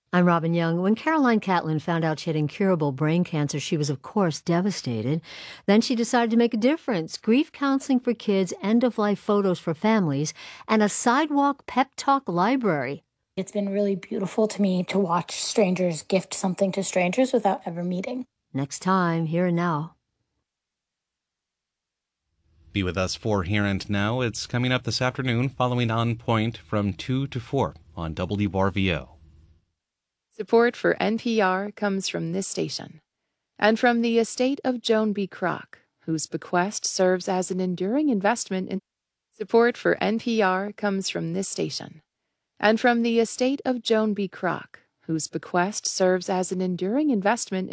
I'm Robin Young. When Caroline Catlin found out she had incurable brain cancer, she was, of course, devastated. Then she decided to make a difference. Grief counseling for kids, end-of-life photos for families, and a sidewalk pep talk library. It's been really beautiful to me to watch strangers gift something to strangers without ever meeting. Next time, Here and Now. Be with us for Here and Now. It's coming up this afternoon following On Point from 2 to 4 on WRVO. Support for NPR comes from this station and from the estate of Joan B. Kroc, whose bequest serves as an enduring investment in. Support for NPR comes from this station and from the estate of Joan B. Kroc, whose bequest serves as an enduring investment in